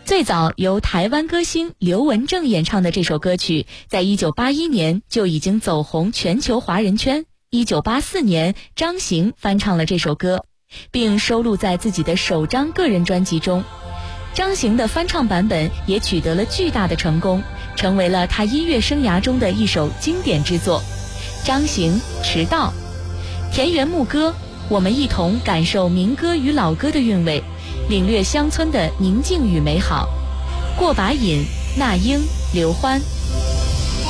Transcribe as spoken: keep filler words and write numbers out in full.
最早由台湾歌星刘文正演唱的这首歌曲，在一九八一年就已经走红全球华人圈。一九八四年，张行翻唱了这首歌，并收录在自己的首张个人专辑中。张行的翻唱版本也取得了巨大的成功，成为了他音乐生涯中的一首经典之作。张行《迟到》，田园牧歌，我们一同感受民歌与老歌的韵味，领略乡村的宁静与美好。过把瘾，那英、刘欢。